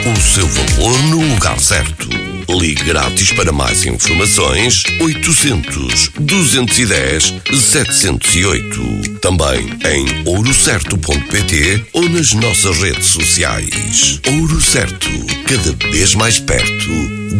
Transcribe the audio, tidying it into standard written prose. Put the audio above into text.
O seu valor no lugar certo. Ligue grátis para mais informações 800-210-708. Também em ourocerto.pt ou nas nossas redes sociais. Ouro Certo, cada vez mais perto